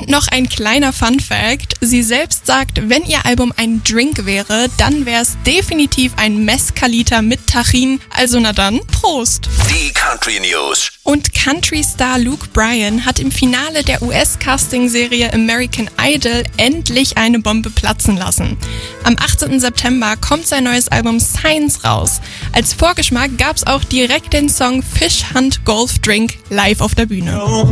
Und noch ein kleiner Fun-Fact. Sie selbst sagt, wenn ihr Album ein Drink wäre, dann wäre es definitiv ein Mezcalita mit Tajín. Also na dann, Prost! Die Country News. Und Country-Star Luke Bryan hat im Finale der US-Casting-Serie American Idol endlich eine Bombe platzen lassen. Am 18. September kommt sein neues Album Signs raus. Als Vorgeschmack gab's auch direkt den Song Fish Hunt Golf Drink live auf der Bühne.